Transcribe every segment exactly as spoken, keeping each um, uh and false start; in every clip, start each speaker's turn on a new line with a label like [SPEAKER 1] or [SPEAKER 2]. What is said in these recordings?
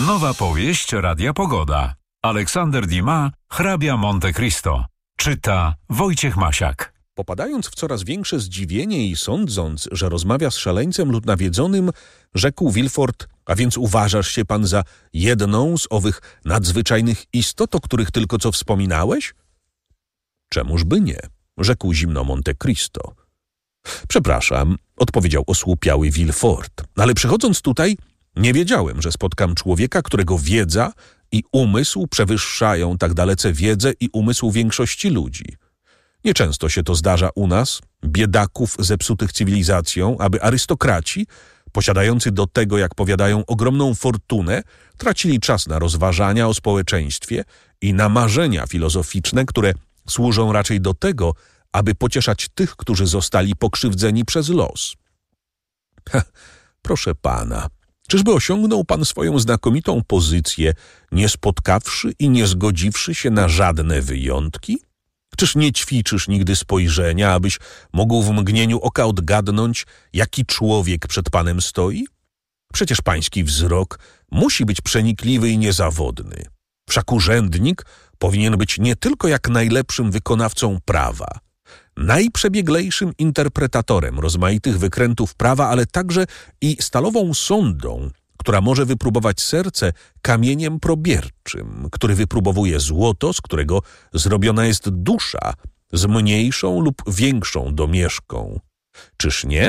[SPEAKER 1] Nowa powieść Radia Pogoda. Aleksander Dumas, Hrabia Monte Cristo. Czyta Wojciech Masiak.
[SPEAKER 2] Popadając w coraz większe zdziwienie i sądząc, że rozmawia z szaleńcem lub nawiedzonym, rzekł Villefort: a więc uważasz się pan za jedną z owych nadzwyczajnych istot, o których tylko co wspominałeś? Czemuż by nie? Rzekł zimno Monte Cristo. Przepraszam, odpowiedział osłupiały Villefort, ale przychodząc tutaj nie wiedziałem, że spotkam człowieka, którego wiedza i umysł przewyższają tak dalece wiedzę i umysł większości ludzi. Nieczęsto się to zdarza u nas, biedaków zepsutych cywilizacją, aby arystokraci, posiadający do tego, jak powiadają, ogromną fortunę, tracili czas na rozważania o społeczeństwie i na marzenia filozoficzne, które służą raczej do tego, aby pocieszać tych, którzy zostali pokrzywdzeni przez los. Ha, proszę pana, czyżby osiągnął pan swoją znakomitą pozycję, nie spotkawszy i nie zgodziwszy się na żadne wyjątki? Czyż nie ćwiczysz nigdy spojrzenia, abyś mógł w mgnieniu oka odgadnąć, jaki człowiek przed panem stoi? Przecież pański wzrok musi być przenikliwy i niezawodny. Wszak urzędnik powinien być nie tylko jak najlepszym wykonawcą prawa, najprzebieglejszym interpretatorem rozmaitych wykrętów prawa, ale także i stalową sondą, która może wypróbować serce kamieniem probierczym, który wypróbowuje złoto, z którego zrobiona jest dusza, z mniejszą lub większą domieszką. Czyż nie?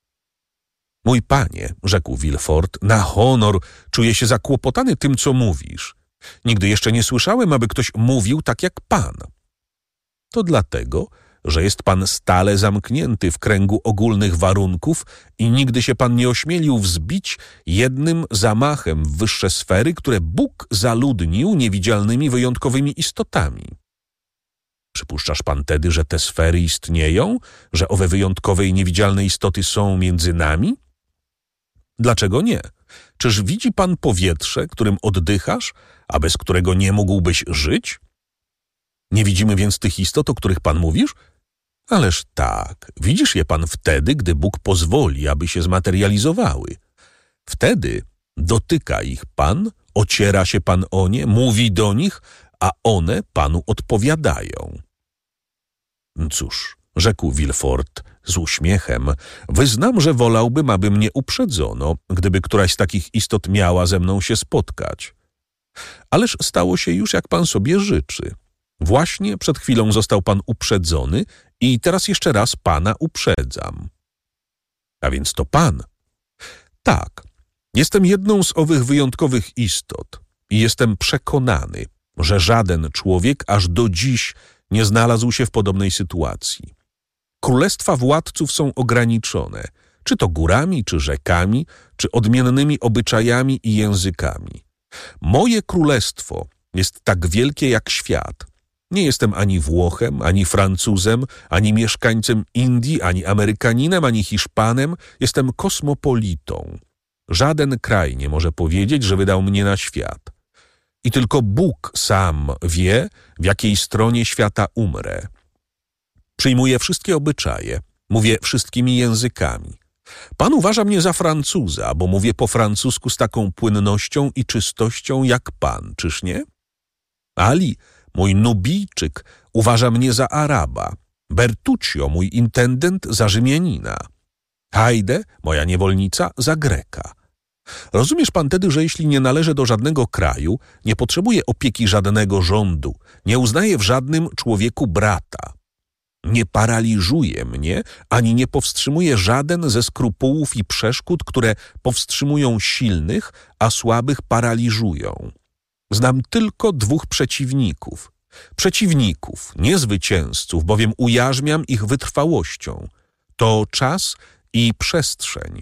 [SPEAKER 2] Mój panie, rzekł Villefort, na honor czuję się zakłopotany tym, co mówisz. Nigdy jeszcze nie słyszałem, aby ktoś mówił tak jak pan. To dlatego, że jest pan stale zamknięty w kręgu ogólnych warunków i nigdy się pan nie ośmielił wzbić jednym zamachem w wyższe sfery, które Bóg zaludnił niewidzialnymi wyjątkowymi istotami. Przypuszczasz pan tedy, że te sfery istnieją, że owe wyjątkowe i niewidzialne istoty są między nami? Dlaczego nie? Czyż widzi pan powietrze, którym oddychasz, a bez którego nie mógłbyś żyć? Nie widzimy więc tych istot, o których pan mówisz? Ależ tak, widzisz je pan wtedy, gdy Bóg pozwoli, aby się zmaterializowały. Wtedy dotyka ich pan, ociera się pan o nie, mówi do nich, a one panu odpowiadają. Cóż, rzekł Villefort z uśmiechem, wyznam, że wolałbym, aby mnie uprzedzono, gdyby któraś z takich istot miała ze mną się spotkać. Ależ stało się już, jak pan sobie życzy. Właśnie przed chwilą został pan uprzedzony i teraz jeszcze raz pana uprzedzam. A więc to pan. Tak, jestem jedną z owych wyjątkowych istot i jestem przekonany, że żaden człowiek aż do dziś nie znalazł się w podobnej sytuacji. Królestwa władców są ograniczone, czy to górami, czy rzekami, czy odmiennymi obyczajami i językami. Moje królestwo jest tak wielkie jak świat. Nie jestem ani Włochem, ani Francuzem, ani mieszkańcem Indii, ani Amerykaninem, ani Hiszpanem. Jestem kosmopolitą. Żaden kraj nie może powiedzieć, że wydał mnie na świat. I tylko Bóg sam wie, w jakiej stronie świata umrę. Przyjmuję wszystkie obyczaje, mówię wszystkimi językami. Pan uważa mnie za Francuza, bo mówię po francusku z taką płynnością i czystością jak pan, czyż nie? Ali, mój Nubijczyk, uważa mnie za Araba, Bertuccio, mój intendent, za Rzymianina, Hajde, moja niewolnica, za Greka. Rozumiesz pan tedy, że jeśli nie należę do żadnego kraju, nie potrzebuję opieki żadnego rządu, nie uznaję w żadnym człowieku brata. Nie paraliżuje mnie, ani nie powstrzymuje żaden ze skrupułów i przeszkód, które powstrzymują silnych, a słabych paraliżują. Znam tylko dwóch przeciwników. Przeciwników, nie zwycięzców, bowiem ujarzmiam ich wytrwałością. To czas i przestrzeń.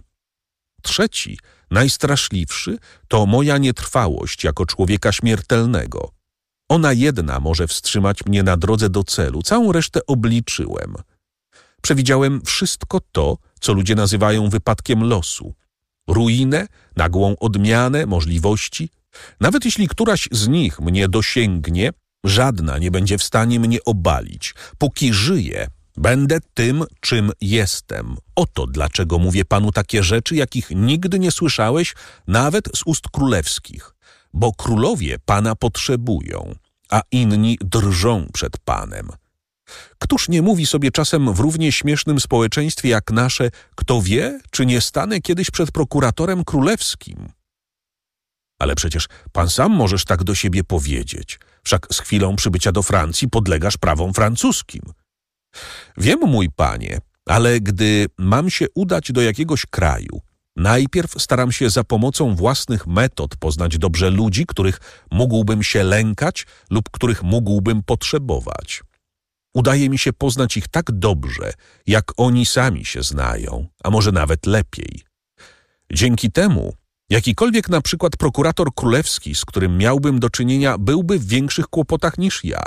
[SPEAKER 2] Trzeci, najstraszliwszy, to moja nietrwałość jako człowieka śmiertelnego. Ona jedna może wstrzymać mnie na drodze do celu. Całą resztę obliczyłem. Przewidziałem wszystko to, co ludzie nazywają wypadkiem losu. Ruinę, nagłą odmianę, możliwości. Nawet jeśli któraś z nich mnie dosięgnie, żadna nie będzie w stanie mnie obalić. Póki żyję, będę tym, czym jestem. Oto dlaczego mówię panu takie rzeczy, jakich nigdy nie słyszałeś, nawet z ust królewskich. bo królowie Pana potrzebują, a inni drżą przed Panem. Któż nie mówi sobie czasem w równie śmiesznym społeczeństwie jak nasze, kto wie, czy nie stanę kiedyś przed prokuratorem królewskim? Ale przecież Pan sam możesz tak do siebie powiedzieć, wszak z chwilą przybycia do Francji podlegasz prawom francuskim. Wiem, mój Panie, ale gdy mam się udać do jakiegoś kraju, najpierw staram się za pomocą własnych metod poznać dobrze ludzi, których mógłbym się lękać lub których mógłbym potrzebować. Udaje mi się poznać ich tak dobrze, jak oni sami się znają, a może nawet lepiej. Dzięki temu jakikolwiek na przykład prokurator królewski, z którym miałbym do czynienia, byłby w większych kłopotach niż ja.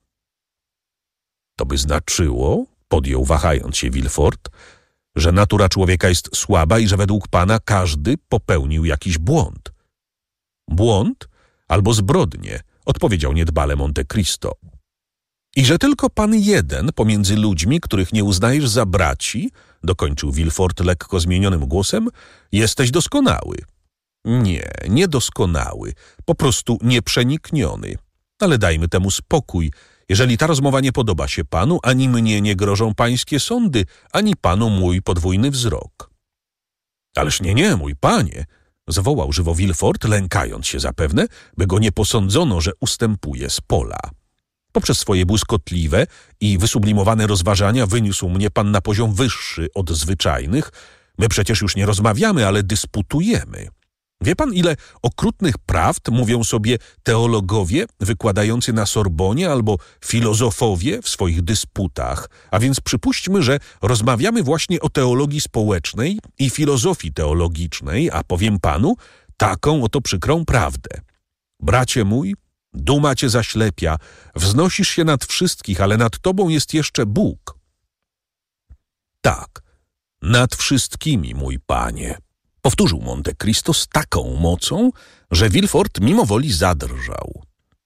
[SPEAKER 2] To by znaczyło, podjął wahając się Villefort, że natura człowieka jest słaba i że według Pana każdy popełnił jakiś błąd. Błąd albo zbrodnię, odpowiedział niedbale Monte Cristo. I że tylko Pan jeden pomiędzy ludźmi, których nie uznajesz za braci, dokończył Villefort lekko zmienionym głosem, jesteś doskonały. Nie, niedoskonały, po prostu nieprzenikniony. Ale dajmy temu spokój. Jeżeli ta rozmowa nie podoba się Panu, ani mnie nie grożą pańskie sądy, ani Panu mój podwójny wzrok. Ależ nie, nie, mój Panie, zawołał żywo Villefort, lękając się zapewne, by go nie posądzono, że ustępuje z pola. Poprzez swoje błyskotliwe i wysublimowane rozważania wyniósł mnie Pan na poziom wyższy od zwyczajnych. My przecież już nie rozmawiamy, ale dysputujemy. Wie Pan, ile okrutnych prawd mówią sobie teologowie wykładający na Sorbonie albo filozofowie w swoich dysputach, a więc przypuśćmy, że rozmawiamy właśnie o teologii społecznej i filozofii teologicznej, a powiem Panu taką oto przykrą prawdę. Bracie mój, duma cię zaślepia, wznosisz się nad wszystkich, ale nad tobą jest jeszcze Bóg. Tak, nad wszystkimi, mój Panie. Powtórzył Monte Cristo z taką mocą, że Villefort mimo woli zadrżał.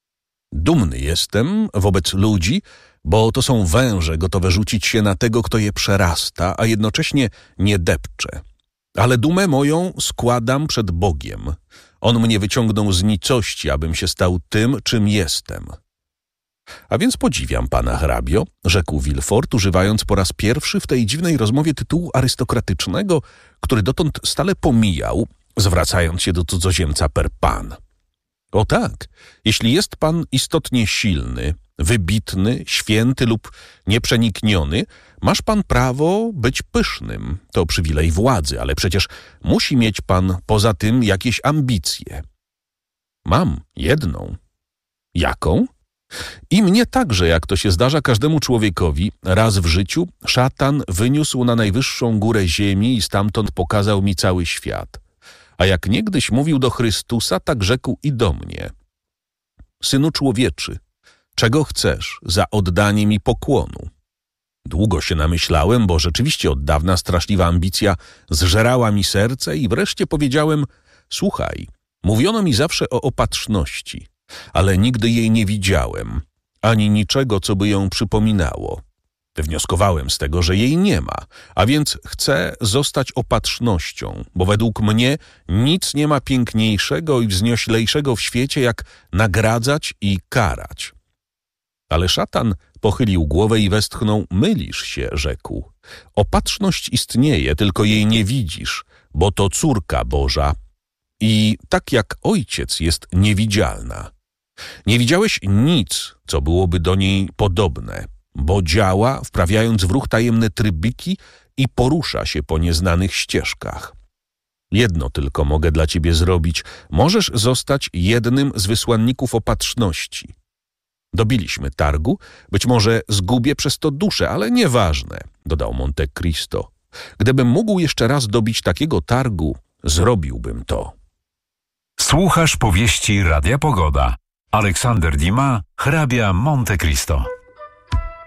[SPEAKER 2] Dumny jestem wobec ludzi, bo to są węże gotowe rzucić się na tego, kto je przerasta, a jednocześnie nie depcze. Ale dumę moją składam przed Bogiem. On mnie wyciągnął z nicości, abym się stał tym, czym jestem. A więc podziwiam pana hrabio, rzekł Villefort, używając po raz pierwszy w tej dziwnej rozmowie tytułu arystokratycznego, który dotąd stale pomijał, zwracając się do cudzoziemca per pan. O tak, jeśli jest pan istotnie silny, wybitny, święty lub nieprzenikniony, masz pan prawo być pysznym. To przywilej władzy, ale przecież musi mieć pan poza tym jakieś ambicje. Mam jedną. Jaką? I mnie także, jak to się zdarza każdemu człowiekowi, raz w życiu szatan wyniósł na najwyższą górę ziemi i stamtąd pokazał mi cały świat. A jak niegdyś mówił do Chrystusa, tak rzekł i do mnie. Synu człowieczy, czego chcesz za oddanie mi pokłonu? Długo się namyślałem, bo rzeczywiście od dawna straszliwa ambicja zżerała mi serce i wreszcie powiedziałem, słuchaj, mówiono mi zawsze o opatrzności, ale nigdy jej nie widziałem, ani niczego, co by ją przypominało. Wnioskowałem z tego, że jej nie ma, a więc chcę zostać opatrznością, bo według mnie nic nie ma piękniejszego i wznioślejszego w świecie, jak nagradzać i karać. Ale szatan pochylił głowę i westchnął, mylisz się, rzekł. Opatrzność istnieje, tylko jej nie widzisz, bo to córka Boża i tak jak ojciec jest niewidzialna. Nie widziałeś nic, co byłoby do niej podobne, bo działa, wprawiając w ruch tajemne trybiki i porusza się po nieznanych ścieżkach. Jedno tylko mogę dla ciebie zrobić. Możesz zostać jednym z wysłanników opatrzności. Dobiliśmy targu, być może zgubię przez to duszę, ale nieważne, dodał Monte Cristo. Gdybym mógł jeszcze raz dobić takiego targu, zrobiłbym to.
[SPEAKER 1] Słuchasz powieści Radia Pogoda. Aleksander Dumas, hrabia Monte Cristo.